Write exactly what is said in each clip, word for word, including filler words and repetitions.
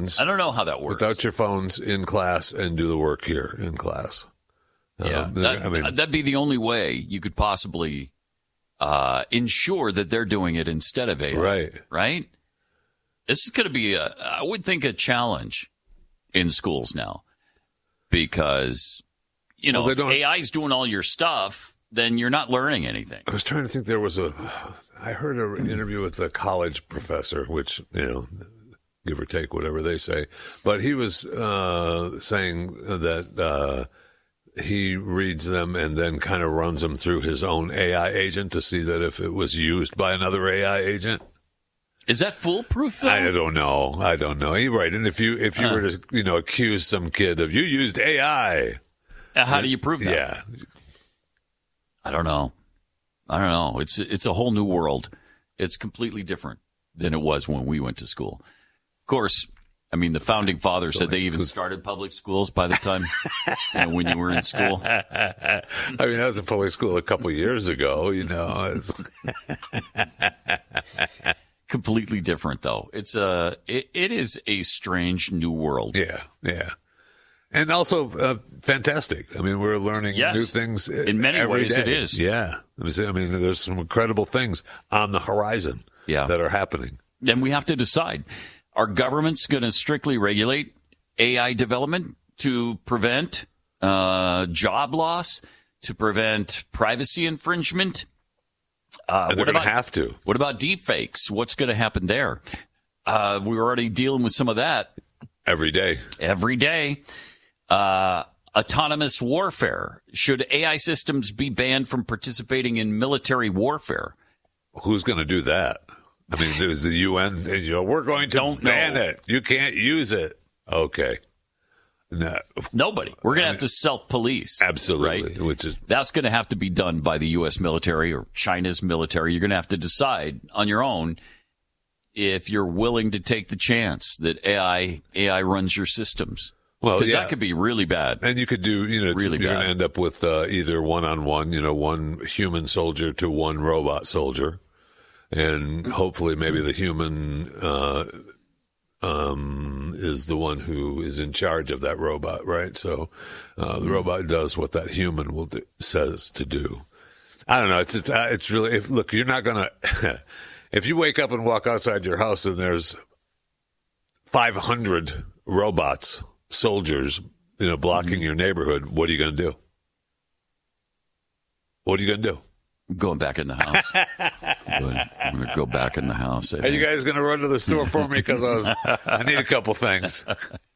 phones. I don't know how that works. Without your phones in class and do the work here in class. Yeah, um, that, I mean, that'd be the only way you could possibly uh, ensure that they're doing it instead of A I. Right. Right? This is going to be, a, I would think, a challenge in schools now because, you know, well, if A I is doing all your stuff, then you're not learning anything. I was trying to think there was a, I heard an interview with a college professor, which, you know, give or take whatever they say, but he was uh, saying that uh, he reads them and then kind of runs them through his own A I agent to see that if it was used by another A I agent. Is that foolproof, though? I don't know. I don't know. You're right. And if you if you uh, were to, you know, accuse some kid of, you used A I. Uh, how do you prove that? Yeah. I don't know. I don't know. It's it's a whole new world. It's completely different than it was when we went to school. Of course, I mean, the founding fathers said they even started public schools by the time you know, when you were in school. I mean, I was in public school a couple of years ago, you know. It's completely different, though. It's a, it, it is a strange new world. Yeah, yeah. And also uh, fantastic. I mean, we're learning yes. new things in many every ways. day. It is. Yeah. I mean, there's some incredible things on the horizon yeah. that are happening. And we have to decide. Are governments going to strictly regulate A I development to prevent uh, job loss, to prevent privacy infringement? Uh, and they're going to have to. What about deepfakes? What's going to happen there? Uh, we're already dealing with some of that. Every day. Every day. Uh, autonomous warfare. Should A I systems be banned from participating in military warfare? Who's going to do that? I mean, there's the U N. You know, we're going to Don't ban know. it. You can't use it. Okay. No. Nobody. We're going to have to self-police. Absolutely. Right? Which is That's going to have to be done by the U S military or China's military. You're going to have to decide on your own if you're willing to take the chance that A I A I runs your systems. Well, because yeah. that could be really bad. And you could do, you know, really you're bad. going to end up with uh, either one-on-one, you know, one human soldier to one robot soldier. And hopefully maybe the human uh, um, is the one who is in charge of that robot, right? So uh, the robot does what that human will do, says to do. I don't know. It's it's, uh, it's really, if, look, you're not going to, if you wake up and walk outside your house and there's five hundred robots, soldiers, you know, blocking mm-hmm. your neighborhood, what are you going to do? What are you going to do? Going back in the house. I'm going to go back in the house. I Are think. you guys going to run to the store for me? Because I was, I need a couple things.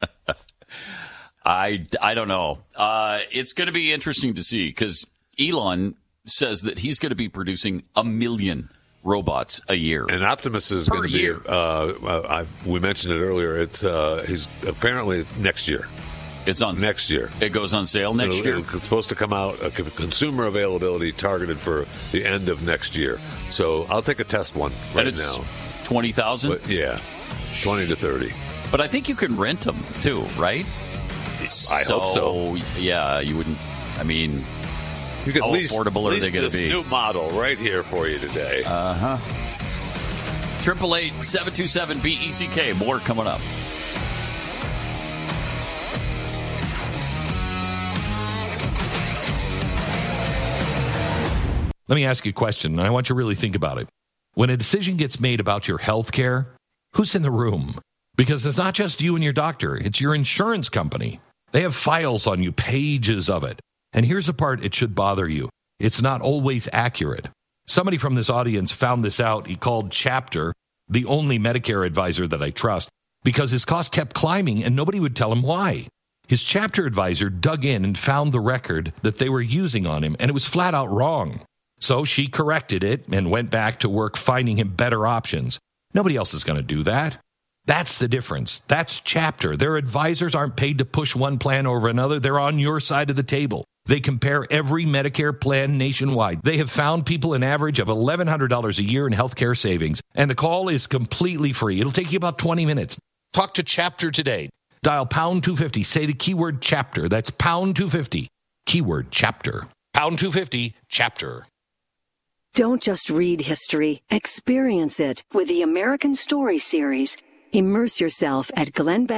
I, I don't know. Uh, it's going to be interesting to see because Elon says that he's going to be producing a million robots a year. And Optimus is going to be. year. Uh, I, we mentioned it earlier. It's uh, he's apparently next year. It's on next year. It goes on sale next It'll, year. It's supposed to come out uh, consumer availability targeted for the end of next year. So I'll take a test one right and it's now. Twenty thousand. Yeah, twenty to thirty. But I think you can rent them too, right? I so, hope so. Yeah, you wouldn't. I mean, you could how lease, affordable are they going to be? This new model right here for you today. Uh huh. Triple eight seven two seven B E C K. More coming up. Let me ask you a question, and I want you to really think about it. When a decision gets made about your health care, who's in the room? Because it's not just you and your doctor, it's your insurance company. They have files on you, pages of it. And here's the part it should bother you. It's not always accurate. Somebody from this audience found this out. He called Chapter, the only Medicare advisor that I trust, because his cost kept climbing and nobody would tell him why. His Chapter advisor dug in and found the record that they were using on him, and it was flat out wrong. So she corrected it and went back to work finding him better options. Nobody else is going to do that. That's the difference. That's Chapter. Their advisors aren't paid to push one plan over another. They're on your side of the table. They compare every Medicare plan nationwide. They have found people an average of eleven hundred dollars a year in healthcare savings. And the call is completely free. It'll take you about twenty minutes. Talk to Chapter today. Dial pound two fifty. Say the keyword Chapter. That's pound two fifty. Keyword Chapter. Pound two fifty. Chapter. Don't just read history, experience it with the American Story series. Immerse yourself at Glenn Beck